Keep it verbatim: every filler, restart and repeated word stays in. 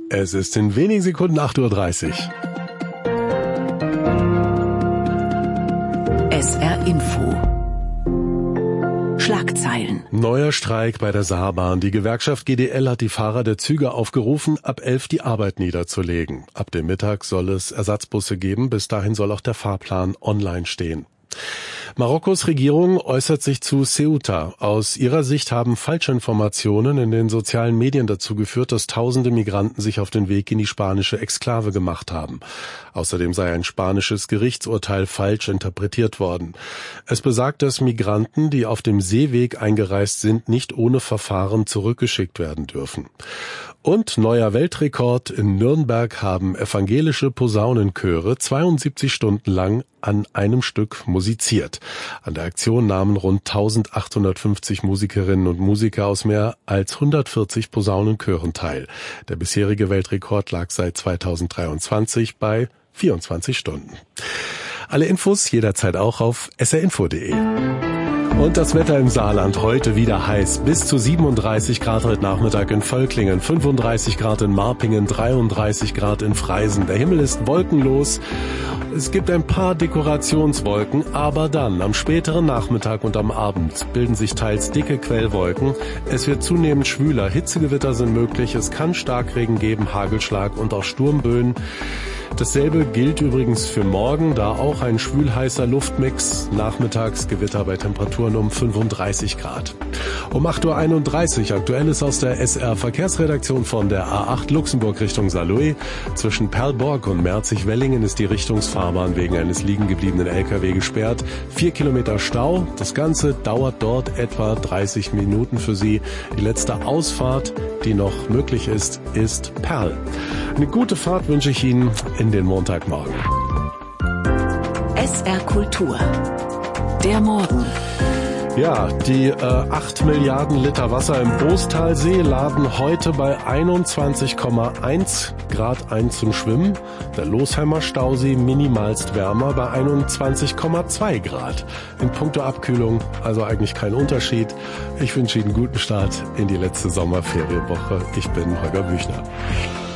Es ist in wenigen Sekunden acht Uhr dreißig. S R Info. Schlagzeilen. Neuer Streik bei der Saarbahn. Die Gewerkschaft G D L hat die Fahrer der Züge aufgerufen, ab elf die Arbeit niederzulegen. Ab dem Mittag soll es Ersatzbusse geben. Bis dahin soll auch der Fahrplan online stehen. Marokkos Regierung äußert sich zu Ceuta. Aus ihrer Sicht haben Falschinformationen in den sozialen Medien dazu geführt, dass tausende Migranten sich auf den Weg in die spanische Exklave gemacht haben. Außerdem sei ein spanisches Gerichtsurteil falsch interpretiert worden. Es besagt, dass Migranten, die auf dem Seeweg eingereist sind, nicht ohne Verfahren zurückgeschickt werden dürfen. Und neuer Weltrekord: in Nürnberg haben evangelische Posaunenchöre zweiundsiebzig Stunden lang an einem Stück musiziert. An der Aktion nahmen rund eintausendachthundertfünfzig Musikerinnen und Musiker aus mehr als hundertvierzig Posaunenchören teil. Der bisherige Weltrekord lag seit zweitausenddreiundzwanzig bei vierundzwanzig Stunden. Alle Infos jederzeit auch auf s r info punkt d e. Und das Wetter im Saarland heute wieder heiß. Bis zu siebenunddreißig Grad heute Nachmittag in Völklingen, fünfunddreißig Grad in Marpingen, dreiunddreißig Grad in Freisen. Der Himmel ist wolkenlos. Es gibt ein paar Dekorationswolken, aber dann am späteren Nachmittag und am Abend bilden sich teils dicke Quellwolken. Es wird zunehmend schwüler. Hitzegewitter sind möglich. Es kann Starkregen geben, Hagelschlag und auch Sturmböen. Dasselbe gilt übrigens für morgen, da auch ein schwül-heißer Luftmix. Nachmittags Gewitter bei Temperaturen um fünfunddreißig Grad. Um acht Uhr einunddreißig Aktuelles aus der S R-Verkehrsredaktion von der A acht Luxemburg Richtung Saarlouis. Zwischen Perlborg und Merzig-Wellingen ist die Richtungsfahrbahn wegen eines liegen gebliebenen L K W gesperrt. Vier Kilometer Stau. Das Ganze dauert dort etwa dreißig Minuten für Sie. Die letzte Ausfahrt, die noch möglich ist, ist Perl. Eine gute Fahrt wünsche ich Ihnen in den Montagmorgen. S R Kultur. Der Morgen. Ja, die äh, acht Milliarden Liter Wasser im Boostalsee laden heute bei einundzwanzig Komma eins Grad ein zum Schwimmen. Der Losheimer Stausee minimalst wärmer bei einundzwanzig Komma zwei Grad. In puncto Abkühlung also eigentlich kein Unterschied. Ich wünsche Ihnen einen guten Start in die letzte Sommerferienwoche. Ich bin Holger Büchner.